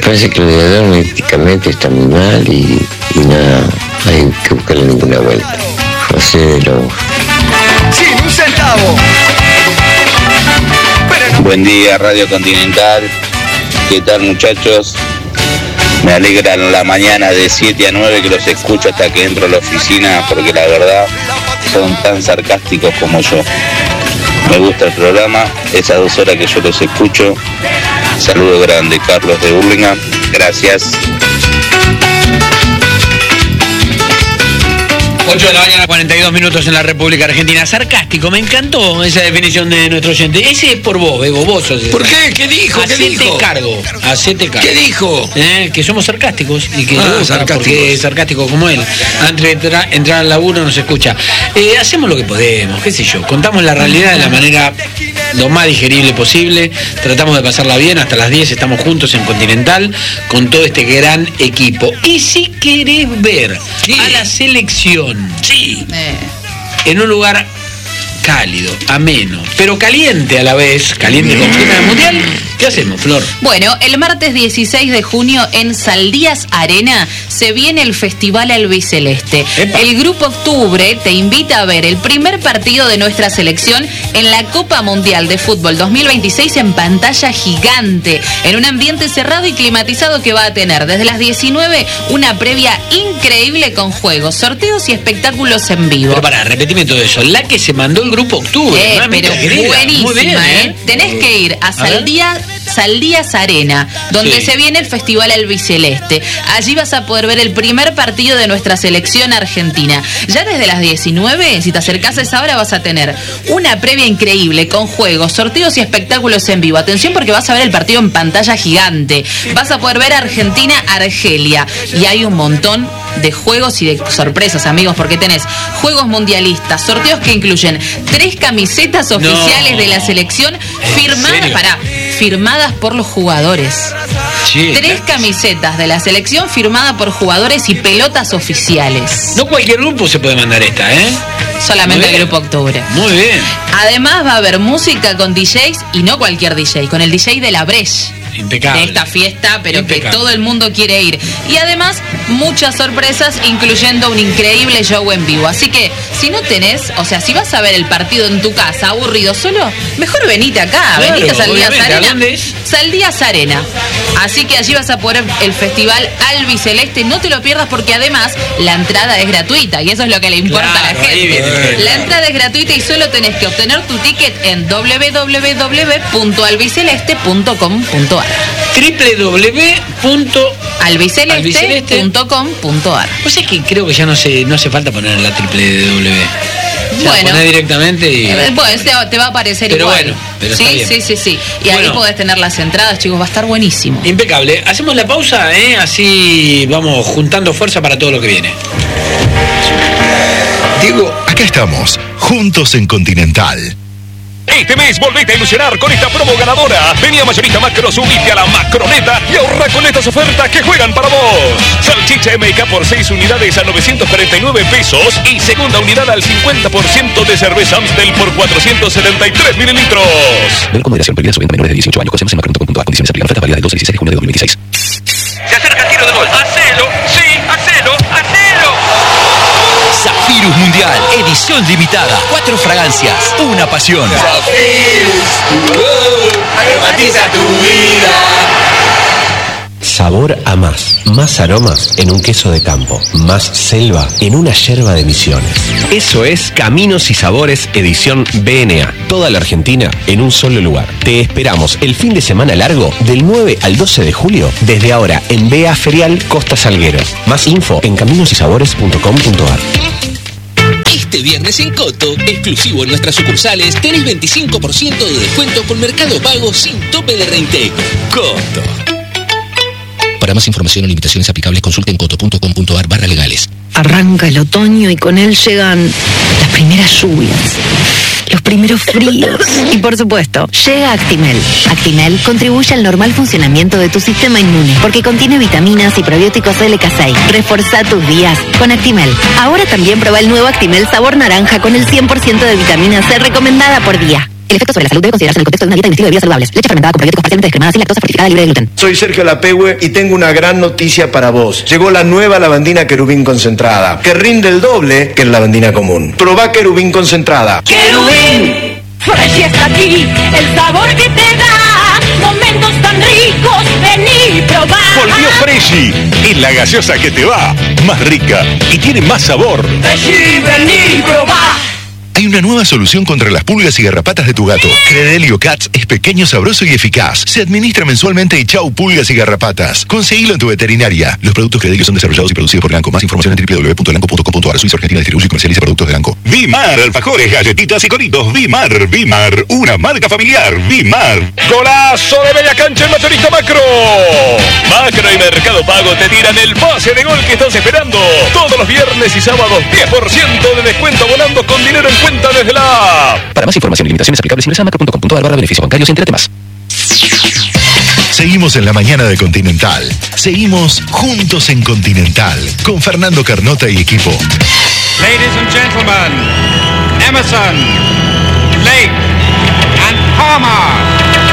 parece que lo de Adorno éticamente está muy mal y nada, hay que buscarle ninguna vuelta. José de Lobos. Sin un centavo. Buen día, Radio Continental. ¿Qué tal, muchachos? Me alegra la mañana de 7 a 9 que los escucho hasta que entro a la oficina, porque la verdad son tan sarcásticos como yo. Me gusta el programa, esas 2 horas que yo los escucho. Saludo grande, Carlos de Burlingame. Gracias. 8 de la mañana, 42 minutos en la República Argentina. Sarcástico, me encantó esa definición de nuestro oyente. Ese es por vos, Bego, vos sos. ¿Por qué? ¿Qué dijo? Hacete cargo. ¿Qué dijo? Que somos sarcásticos y que porque es sarcástico como él. Antes de entrar al laburo nos escucha. Hacemos lo que podemos, qué sé yo. Contamos la realidad de la manera lo más digerible posible. Tratamos de pasarla bien. Hasta las 10 estamos juntos en Continental con todo este gran equipo. Y si querés ver a la selección en un lugar cálido, ameno, pero caliente a la vez, caliente con clima de mundial, ¿qué hacemos, Flor? Bueno, el martes 16 de junio en Saldías Arena se viene el Festival Albiceleste. ¡Epa! El Grupo Octubre te invita a ver el primer partido de nuestra selección en la Copa Mundial de Fútbol 2026 en pantalla gigante, en un ambiente cerrado y climatizado que va a tener desde las 19 una previa increíble con juegos, sorteos y espectáculos en vivo. Pero pará, repetime todo eso, la que se mandó el Grupo Octubre. Pero buenísima, bien, Tenés que ir a Saldías Arena, donde se viene el Festival Albiceleste. Allí vas a poder ver el primer partido de nuestra selección argentina. Ya desde las 19, si te acercás a esa hora, vas a tener una previa increíble con juegos, sorteos y espectáculos en vivo. Atención, porque vas a ver el partido en pantalla gigante. Vas a poder ver Argentina-Argelia. Y hay un montón de juegos y de sorpresas, amigos, porque tenés juegos mundialistas, sorteos que incluyen 3 camisetas oficiales de la selección firmadas por los jugadores. 3 camisetas de la selección firmadas por jugadores y pelotas oficiales. No cualquier grupo se puede mandar esta, Solamente el Grupo Octubre. Muy bien. Además va a haber música con DJs, y no cualquier DJ, con el DJ de la Breche. Impecable. De esta fiesta, pero que todo el mundo quiere ir. Y además, muchas sorpresas, incluyendo un increíble show en vivo. Así que, si no tenés, si vas a ver el partido en tu casa, aburrido solo, mejor venite acá, venite a Saldías Arena. ¿Dónde es? Saldías Arena. Así que allí vas a poder el Festival Albiceleste, no te lo pierdas, porque además la entrada es gratuita, y eso es lo que le importa a la gente. La entrada es gratuita y solo tenés que obtener tu ticket en www.albiceleste.com.ar. www.albiceleste.com.ar. Pues es que creo que ya no hace falta poner la www. Bueno, poner directamente y... te va a aparecer pero igual. Bueno, pero sí. Y ahí podés tener las entradas, chicos, va a estar buenísimo. Impecable. Hacemos la pausa, así vamos juntando fuerza para todo lo que viene. Diego, acá estamos, juntos en Continental. Este mes volvete a ilusionar con esta promo ganadora. Vení a Mayorista Macro, subite a la Macroneta y ahorra con estas ofertas que juegan para vos. Salchicha MK por 6 unidades a 949 pesos y segunda unidad al 50% de cerveza Amstel por 473 mililitros. Ver con moderación, prohibida su venta a menores de 18 años. Conocemos en macron.com.ar. Condiciones aplican. Oferta válida del 12 al 16 de junio de 2026. Se acerca el tiro de gol. ¡Hacelo! ¡Sí! ¡Hacelo! Zafirus Mundial, edición limitada. 4 fragancias, una pasión. Zafirus, aromatiza tu vida. Sabor a más aromas en un queso de campo, más selva en una yerba de Misiones. Eso es Caminos y Sabores edición BNA. Toda la Argentina en un solo lugar. Te esperamos el fin de semana largo del 9 al 12 de julio, desde ahora en BA Ferial Costa Salguero. Más info en caminosysabores.com.ar. Este viernes en Coto, exclusivo en nuestras sucursales, tenés 25% de descuento con Mercado Pago sin tope de reintegro. Coto. Para más información o limitaciones aplicables, consulte en coto.com.ar/legales. Arranca el otoño y con él llegan las primeras lluvias, los primeros fríos y, por supuesto, llega Actimel. Actimel contribuye al normal funcionamiento de tu sistema inmune porque contiene vitaminas y probióticos LK6. Reforzá tus días con Actimel. Ahora también prueba el nuevo Actimel sabor naranja con el 100% de vitamina C recomendada por día. El efecto sobre la salud debe considerarse en el contexto de una dieta y un estilo de vida saludables. Leche fermentada con probióticos parcialmente descremada sin lactosa fortificada libre de gluten. Soy Sergio Lapehue y tengo una gran noticia para vos. Llegó la nueva lavandina Querubín concentrada, que rinde el doble que la lavandina común. Probá Querubín concentrada. Querubín, Fresh está aquí, el sabor que te da, momentos tan ricos, vení, probá. Volvió Freshy, es la gaseosa que te va, más rica y tiene más sabor. Freshy, vení, probá. Hay una nueva solución contra las pulgas y garrapatas de tu gato. Credelio Cats es pequeño, sabroso y eficaz. Se administra mensualmente y chau pulgas y garrapatas. Conseguilo en tu veterinaria. Los productos Credelio son desarrollados y producidos por Lanco. Más información en www.lanco.com.ar. Suiza Argentina distribuye y comercializa productos de Lanco. Vimar, alfajores, galletitas y conitos. Vimar, una marca familiar. Vimar. Golazo de media cancha en Mayorista Macro. Macro y Mercado Pago te tiran el pase de gol que estás esperando. Todos los viernes y sábados 10% de descuento volando con dinero en cuenta desde la app. Para más información y limitaciones aplicables ingresa a macro.com.ar/beneficios bancarios y entérate más. Seguimos en la mañana de Continental. Seguimos juntos en Continental con Fernando Carnota y equipo. Ladies and gentlemen, Emerson, Lake and Palmer.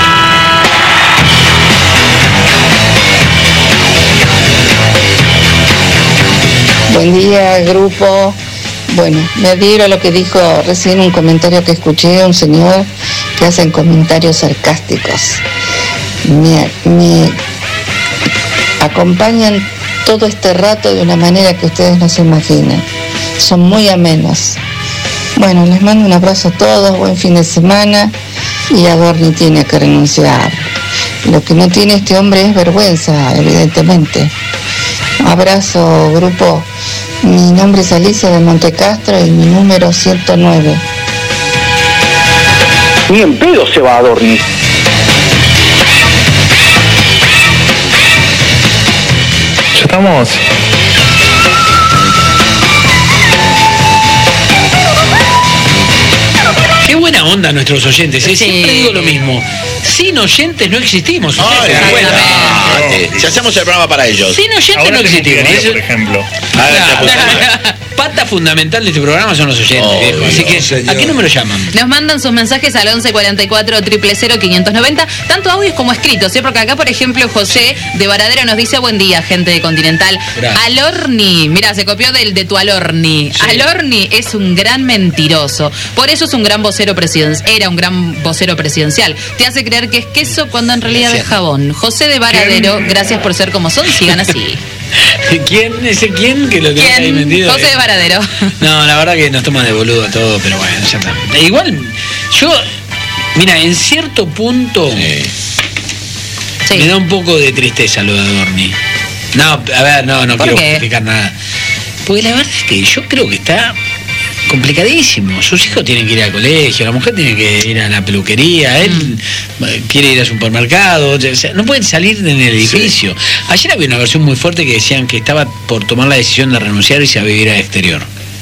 Buen día, grupo. Bueno, me adhiero a lo que dijo recién un comentario que escuché, un señor que hacen comentarios sarcásticos. Me acompañan todo este rato de una manera que ustedes no se imaginan. Son muy amenos. Bueno, les mando un abrazo a todos, buen fin de semana, y Adorni tiene que renunciar. Lo que no tiene este hombre es vergüenza, evidentemente. Abrazo, grupo. Mi nombre es Alicia de Montecastro y mi número 109. Ni en pedo se va a dormir. Ya estamos. Qué buena onda nuestros oyentes, ¿eh? Siempre digo lo mismo. Sin oyentes no existimos. Si hacemos el programa para ellos. Sin oyentes Ahora no existimos. por ejemplo. Pata fundamental de este programa son los oyentes, viejo. Así que, ¿a qué número llaman? Nos mandan sus mensajes al 11 44 000 590, tanto audios como escritos, ¿sí? Porque acá, por ejemplo, José de Varadero nos dice: buen día, gente de Continental. Gracias. Alorni, mira, se copió de tu Alorni. Sí. Alorni es un gran mentiroso. Por eso es un gran vocero presidencial. Era un gran vocero presidencial. Te hace creer que es queso cuando en realidad es jabón. José de Varadero, gracias por ser como son, sigan así. ¿Quién? ¿Ese quién que lo tenés ahí metido? José de Varadero. No, la verdad que nos toma de boludo todo, pero bueno, ya está. Igual, yo, mira, en cierto punto me da un poco de tristeza lo de Adorni. No, a ver, no quiero justificar nada. Porque la verdad es que yo creo que está complicadísimo. Sus hijos tienen que ir al colegio, la mujer tiene que ir a la peluquería, él quiere ir al supermercado, o sea, no pueden salir en el edificio. Ayer había una versión muy fuerte que decían que estaba por tomar la decisión de renunciar y irse a vivir al exterior.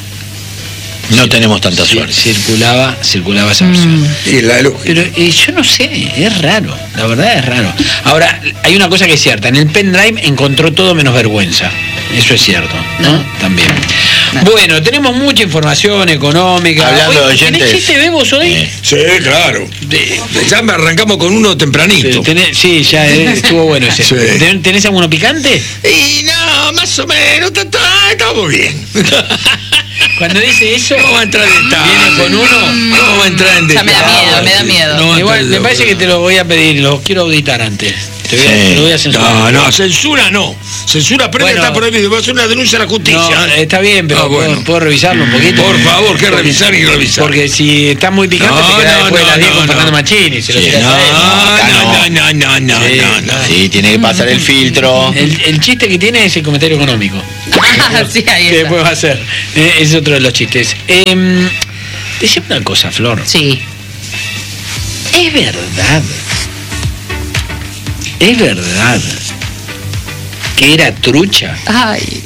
No tenemos tanta suerte. Circulaba esa versión. Pero yo no sé, es raro, la verdad es raro. Ahora, hay una cosa que es cierta, en el pendrive encontró todo menos vergüenza. Eso es cierto, ¿no? También. Bueno, tenemos mucha información económica. Hablando de oyentes. ¿Tenés chiste, Bebos, hoy? Sí, claro. Ya me arrancamos con uno tempranito. Sí, ya estuvo bueno ese. Sí. ¿Tenés alguno picante? Y no, más o menos, estamos bien. Cuando dice eso, no vamos a entrar en detalle. Viene con uno. No vamos a entrar en detalle. Me da miedo. No, igual, me parece que te lo voy a pedir, lo quiero auditar antes. Te lo voy a censurar. No, censura no. Censura previa está prohibido. Voy a hacer una denuncia a la justicia. No, está bien, pero ¿puedo revisarlo un poquito? Por favor, que revisar y revisar. Porque si está muy picante, te queda después de las 10 con Fernando Machini. No. Sí, tiene que pasar el filtro. El chiste que tiene es el comentario económico. Sí, ahí que después va a ser. Es otro de los chistes. Decime una cosa, Flor. Sí. Es verdad que era trucha. Ay.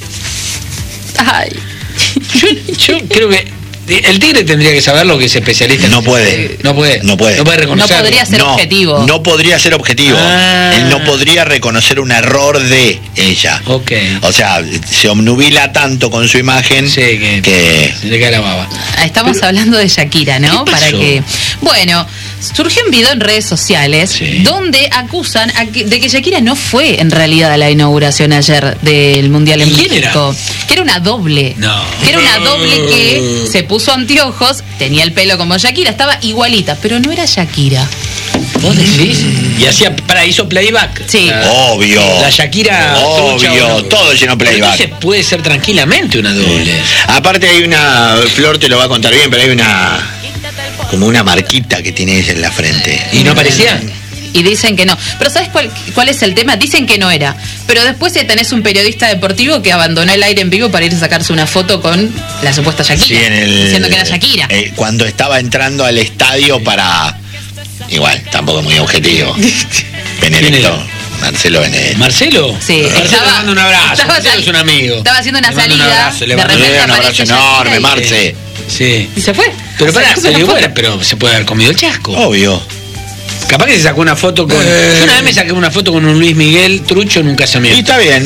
Yo creo que el Tigre tendría que saber lo que es especialista. No puede reconocerlo. No podría ser objetivo. No podría ser objetivo. Él no podría reconocer un error de ella. Ok. O sea, se obnubila tanto con su imagen que se le cae la baba. Estamos hablando de Shakira, ¿no? ¿Qué pasó? Bueno, surgió un video en redes sociales donde acusan de que Shakira no fue en realidad a la inauguración ayer del Mundial en México. Que era una doble. Que era una doble que se puso anteojos, tenía el pelo como Shakira, estaba igualita, pero no era Shakira. ¿Vos decís? Y hizo playback. Sí. Obvio. La Shakira. Obvio, todo lleno playback. Entonces puede ser tranquilamente una doble. Aparte hay una, Flor te lo va a contar bien, pero hay como una marquita que tiene ella en la frente. ¿Y no parecía? Y dicen que no. Pero ¿sabes cuál es el tema? Dicen que no era. Pero después tenés un periodista deportivo que abandonó el aire en vivo para ir a sacarse una foto con la supuesta Shakira. Sí, diciendo que era Shakira. Cuando estaba entrando al estadio para... Igual, tampoco muy objetivo. Benedetto. Marcelo Benedetto. ¿Marcelo? Sí. Marcelo le mando un abrazo. Marcelo es un amigo. Estaba haciendo una salida. Le mando un abrazo enorme, Marce. Sí. Y se fue. Pero pero se puede haber comido el chasco. Obvio. Capaz que se sacó una foto con... Yo una vez me saqué una foto con un Luis Miguel trucho en un casamiento. Y está bien.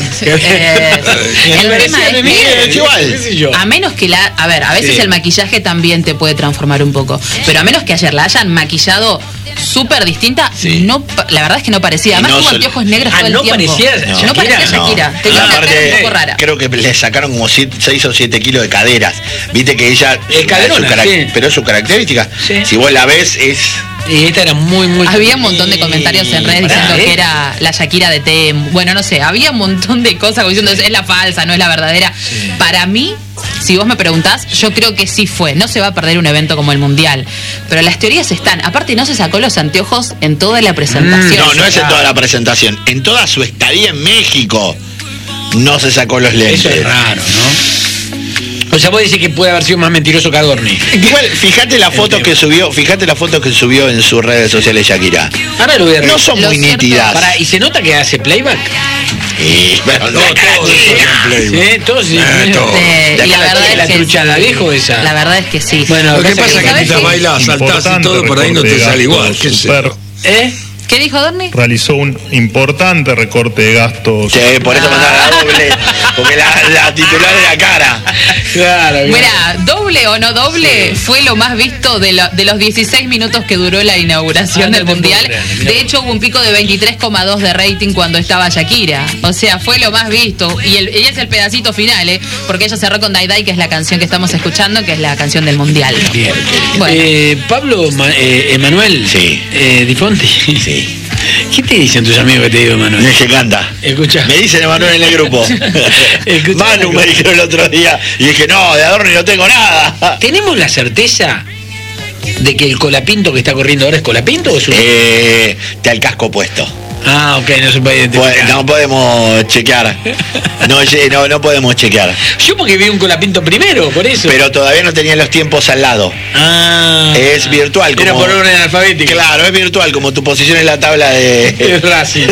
El tema es que, igual. a menos que a veces el maquillaje también te puede transformar un poco. Pero a menos que ayer la hayan maquillado súper distinta, no, la verdad es que no parecía. Además tuvo anteojos negros todo el tiempo. No parecía Shakira. Tenía una cara un poco rara. Creo que le sacaron como 6 o 7 kilos de caderas. Viste que ella... Pero es su característica. Si vos la ves es... Y esta era muy... Había un montón de comentarios en redes diciendo que era la Shakira de Tem. Bueno, no sé, había un montón de cosas como diciendo es la falsa, no es la verdadera. Para mí, si vos me preguntás, yo creo que sí fue. No se va a perder un evento como el Mundial. Pero las teorías están. Aparte, no se sacó los anteojos en toda la presentación. No es en toda la presentación. En toda su estadía en México no se sacó los lentes. Eso es raro, ¿no? O sea, vos decís que puede haber sido más mentiroso que Adorni. Igual, fíjate la foto que subió en sus redes sociales Shakira. Ahora lo voy a no son muy nítidas. ¿Y se nota que hace playback? Pero todos. Y la verdad es la truchada, viejo esa. La verdad es que sí. Bueno, lo que pasa es que quizás bailas, saltás y todo, por ahí no te sale igual. ¿Qué dijo Dorni? Realizó un importante recorte de gastos. Sí, por eso mandaron la doble, porque la titular de la cara. Claro. Mira, doble o no doble, fue lo más visto de los 16 minutos que duró la inauguración del Mundial. De hecho, hubo un pico de 23,2 de rating cuando estaba Shakira. O sea, fue lo más visto. Y es el pedacito final, porque ella cerró con Dai Dai, que es la canción que estamos escuchando, que es la canción del Mundial. Bien. Bueno. Pablo Emanuel. Sí. Difonti. Sí. ¿Qué te dicen tus amigos que te digo, Emanuel? Me encanta. Escucha. Me dicen Emanuel en el grupo. Manu me dijeron el otro día. Y dije, no, de Adorni no tengo nada. ¿Tenemos la certeza de que el Colapinto que está corriendo ahora es Colapinto o es un... Te al casco puesto. Ah, ok, no se puede identificar. No podemos chequear. No podemos chequear. Yo porque vi un Colapinto primero, por eso. Pero todavía no tenía los tiempos al lado. Es virtual. Era por orden alfabética. Claro, es virtual, como tu posición en la tabla de... Racing.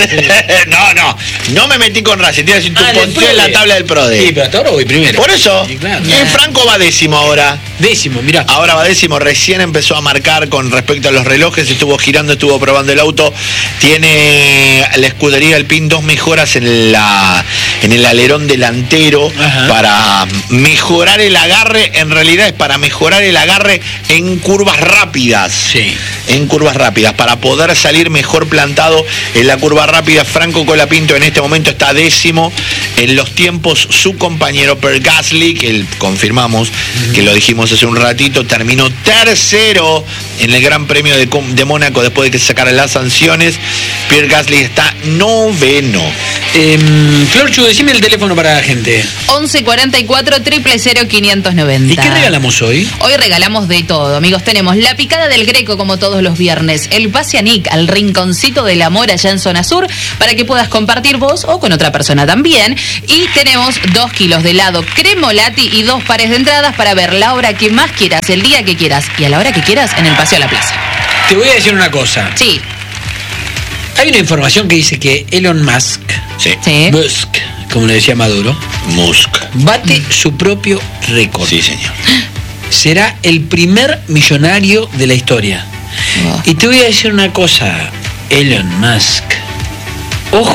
Sí. No me metí con Racing. Tienes tu posición en la tabla del PRODE. Sí, pero hasta ahora voy primero. Por eso. Sí, claro. Franco va décimo ahora. Décimo, mirá. Ahora va décimo. Recién empezó a marcar con respecto a los relojes. Estuvo girando, estuvo probando el auto. Tiene la escudería Alpine 2 mejoras en el alerón delantero. Ajá. Para mejorar el agarre. En realidad es para mejorar el agarre en curvas rápidas. Sí. En curvas rápidas, para poder salir mejor plantado en la curva rápida. Franco Colapinto en este momento está décimo. En los tiempos su compañero Pierre Gasly, que confirmamos, que lo dijimos hace un ratito, terminó tercero en el Gran Premio de Mónaco después de que se sacaran las sanciones. Pierre Gasly está noveno. Florchu, decime el teléfono para la gente. 11 44 000 590. ¿Y qué regalamos hoy? Hoy regalamos de todo, amigos. Tenemos la picada del Greco como todos los viernes, el pase a Nick al rinconcito del amor allá en zona sur, para que puedas compartir vos o con otra persona también. Y tenemos 2 kilos de helado Cremolati y 2 pares de entradas para ver la hora que más quieras, el día que quieras y a la hora que quieras en el Paseo a la Plaza. Te voy a decir una cosa. Sí. Hay una información que dice que Elon Musk, Musk, como le decía Maduro, bate su propio récord. Sí, señor. Será el primer millonario de la historia. Y te voy a decir una cosa, Elon Musk. Ojo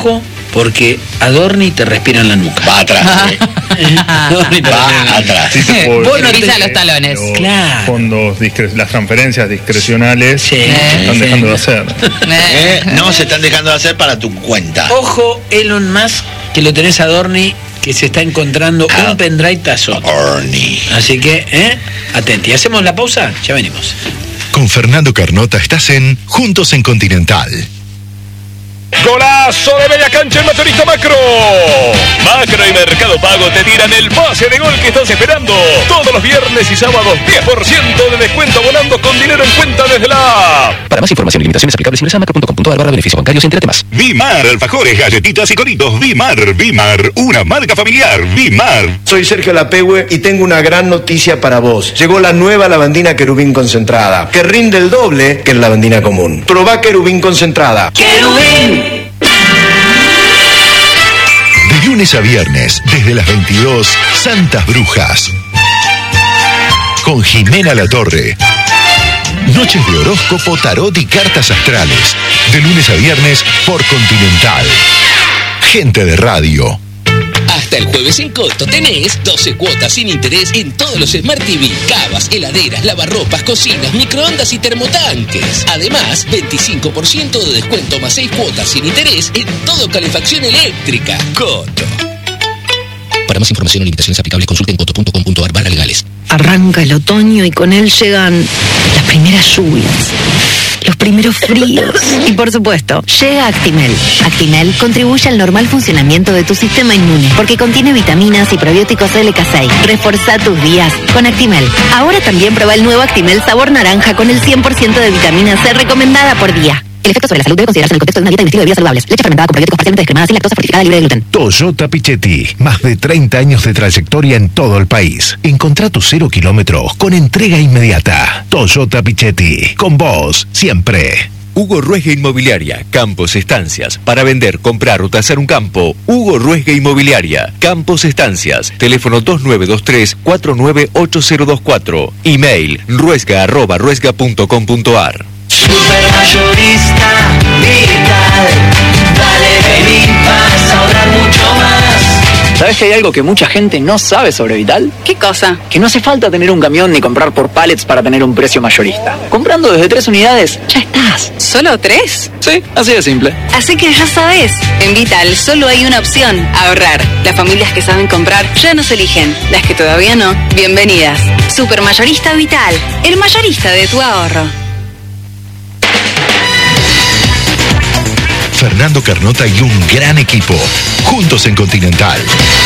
porque Adorni te respira en la nuca. Va atrás. Adorni te respira en la nuca. Sí, te puedo Vos no decir pisa que los talones. los Claro. fondos, las transferencias discrecionales se están dejando de hacer. No se están dejando de hacer para tu cuenta. Ojo, Elon Musk, que lo tenés a Adorni, que se está encontrando un pendrive tazón. Así que, atenti. ¿Hacemos la pausa? Ya venimos. Con Fernando Carnota estás en Juntos en Continental. Golazo de media cancha el mayorista Macro. Macro y Mercado Pago te tiran el pase de gol que estás esperando. Todos los viernes y sábados 10% de descuento abonando con dinero en cuenta desde la app. Para más información y limitaciones aplicables ingresa a macro.com.ar/beneficios bancarios y entérate más. Bimar, alfajores, galletitas y coritos. Bimar, una marca familiar. Bimar. Soy Sergio Lapehue y tengo una gran noticia para vos. Llegó la nueva lavandina Querubín concentrada, que rinde el doble que la lavandina común. Probá Querubín concentrada. ¡Querubín! De lunes a viernes, desde las 22, Santas Brujas. Con Jimena Latorre. Noches de horóscopo, tarot y cartas astrales. De lunes a viernes por Continental. Gente de radio. Hasta el jueves en Coto tenés 12 cuotas sin interés en todos los Smart TV, cavas, heladeras, lavarropas, cocinas, microondas y termotanques. Además, 25% de descuento más 6 cuotas sin interés en todo calefacción eléctrica. Coto. Para más información o limitaciones aplicables consulten coto.com.ar/legales. Arranca el otoño y con él llegan las primeras lluvias, los primeros fríos y por supuesto, llega Actimel. Actimel contribuye al normal funcionamiento de tu sistema inmune porque contiene vitaminas y probióticos LK6. Reforzá tus días con Actimel. Ahora también prueba el nuevo Actimel sabor naranja con el 100% de vitamina C recomendada por día. El efecto sobre la salud debe considerarse en el contexto de una dieta y un estilo de vida saludables. Leche fermentada con probióticos parcialmente descremadas sin lactosa, fortificada, libre de gluten. Toyota Pichetti, más de 30 años de trayectoria en todo el país. Encontrá tu 0 kilómetros con entrega inmediata. Toyota Pichetti, con vos, siempre. Hugo Ruesga Inmobiliaria, Campos Estancias. Para vender, comprar o tasar un campo, Hugo Ruesga Inmobiliaria, Campos Estancias. Teléfono 2923-498024. Email ruesga@ruesga.com.ar. Supermayorista Vital. Dale, vení, vas a ahorrar mucho más. ¿Sabes que hay algo que mucha gente no sabe sobre Vital? ¿Qué cosa? Que no hace falta tener un camión ni comprar por pallets para tener un precio mayorista. Comprando desde 3 unidades, ya estás. ¿Solo 3? Sí, así de simple. Así que ya sabes, en Vital solo hay una opción, ahorrar. Las familias que saben comprar ya nos eligen. Las que todavía no, bienvenidas. Supermayorista Vital, el mayorista de tu ahorro. Fernando Carnota y un gran equipo. Juntos en Continental.